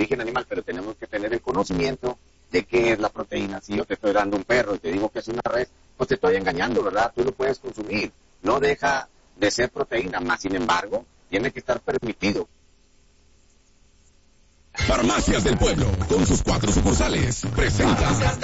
origen animal, pero tenemos que tener el conocimiento de qué es la proteína. Si yo te estoy dando un perro y te digo que es una res, pues te estoy engañando, ¿verdad? Tú lo puedes consumir. No deja de ser proteína, más sin embargo, tiene que estar permitido. Farmacias del Pueblo, con sus 4 sucursales, presenta